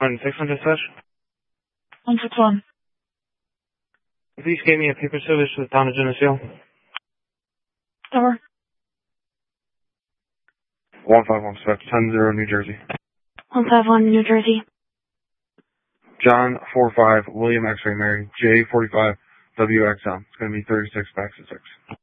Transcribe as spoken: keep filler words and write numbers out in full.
One six one dispatch. One six one. Please give me a paper service to the town of Geneseo. Over. One five one dispatch, ten zero New Jersey. One five one New Jersey. John four five William X-ray Mary J forty five W X M. It's going to be thirty six back to six.